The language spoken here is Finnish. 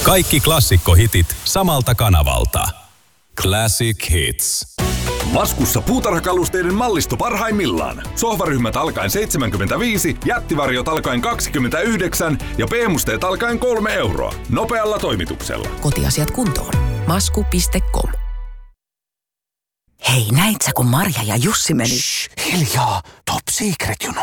Kaikki klassikkohitit samalta kanavalta. Classic Hits. Maskussa puutarhakalusteiden mallisto parhaimmillaan. Sohvaryhmät alkaen 75, jättivarjot alkaen 29 ja B-musteet alkaen 3 euroa. Nopealla toimituksella. Kotiasiat kuntoon. Masku.com. Hei, näit sä kun Marja ja Jussi meni? Shh, hiljaa, top secret, you know.